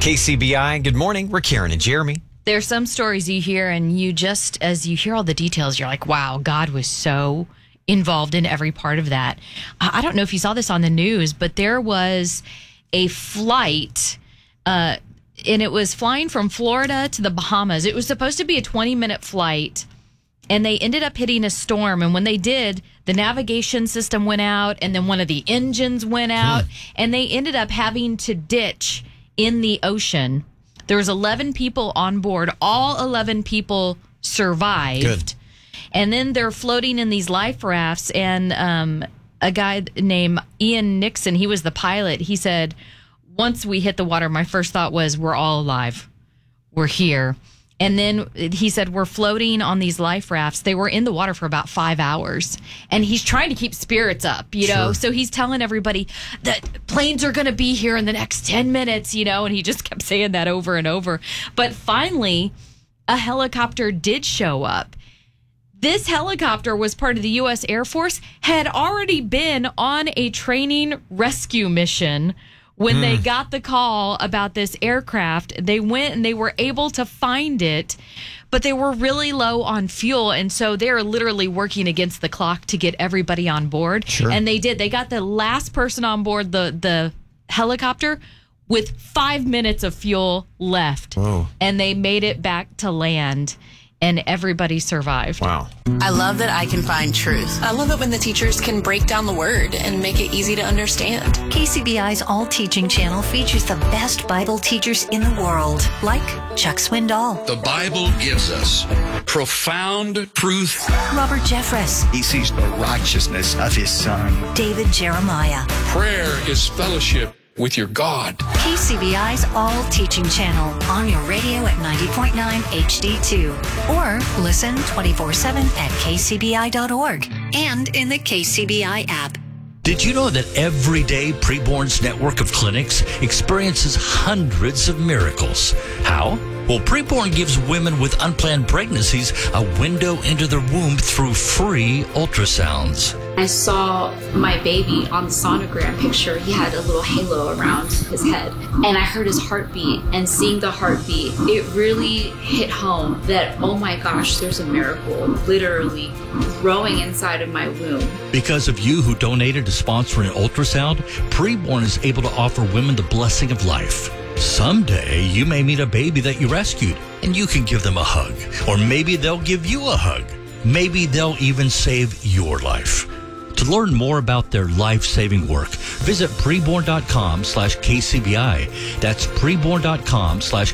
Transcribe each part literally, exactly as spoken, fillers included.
K C B I, good morning. We're Karen and Jeremy. There's some stories you hear, and you just, as you hear all the details, you're like, wow, God was so involved in every part of that. I don't know if you saw this on the news, but there was a flight, uh, and it was flying from Florida to the Bahamas. It was supposed to be a twenty-minute flight, and they ended up hitting a storm. And when they did, the navigation system went out, and then one of the engines went out, hmm. and they ended up having to ditch in the ocean. There was eleven people on board. All eleven people survived. Good. And then they're floating in these life rafts. And um, a guy named Ian Nixon, he was the pilot. He said, once we hit the water, my first thought was, we're all alive. We're here. And then he said, we're floating on these life rafts. They were in the water for about five hours. And he's trying to keep spirits up, you know? Sure. So he's telling everybody that planes are going to be here in the next ten minutes, you know? And he just kept saying that over and over. But finally, a helicopter did show up. This helicopter was part of the U S Air Force, had already been on a training rescue mission. When mm. they got the call about this aircraft, they went and they were able to find it, but they were really low on fuel. And so they're literally working against the clock to get everybody on board. Sure. And they did. They got the last person on board the, the helicopter with five minutes of fuel left. Whoa. And they made it back to land. And everybody survived. Wow. I love that I can find truth. I love it when the teachers can break down the word and make it easy to understand. K C B I's All Teaching channel features the best Bible teachers in the world, like Chuck Swindoll. The Bible gives us profound truth. Robert Jeffress. He sees the righteousness of his son. David Jeremiah. Prayer is fellowship with your God. K C B I's All Teaching channel on your radio at ninety point nine H D two. Or listen twenty-four seven at k c b i dot org and in the K C B I app. Did you know that every day Preborn's network of clinics experiences hundreds of miracles? How? Well, Preborn gives women with unplanned pregnancies a window into their womb through free ultrasounds. I saw my baby on the sonogram picture. He had a little halo around his head. And I heard his heartbeat. And seeing the heartbeat, it really hit home that, oh my gosh, there's a miracle literally growing inside of my womb. Because of you who donated to sponsor an ultrasound, Preborn is able to offer women the blessing of life. Someday, you may meet a baby that you rescued, and you can give them a hug. Or maybe they'll give you a hug. Maybe they'll even save your life. To learn more about their life-saving work, visit preborn.com slash KCBI. That's preborn.com slash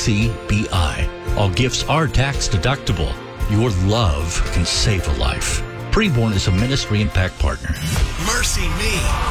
KCBI. All gifts are tax deductible. Your love can save a life. Preborn is a ministry impact partner. Mercy Me.